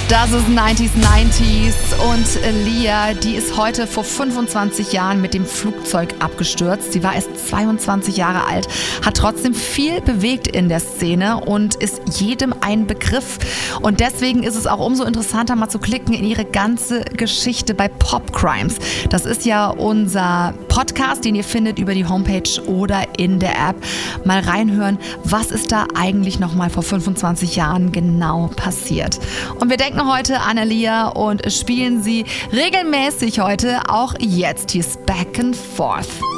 Das ist 90s und Aaliyah, die ist heute vor 25 Jahren mit dem Flugzeug abgestürzt. Sie war erst 22 Jahre alt, hat trotzdem viel bewegt in der Szene und ist jedem ein Begriff. Und deswegen ist es auch umso interessanter, mal zu klicken in ihre ganze Geschichte bei Pop Crimes. Das ist ja unser Podcast, den ihr findet über die Homepage oder in der App. Mal reinhören, was ist da eigentlich nochmal vor 25 Jahren genau passiert. Und wir denken heute an Aaliyah und spielen sie regelmäßig heute, auch jetzt. Hier ist Back and Forth.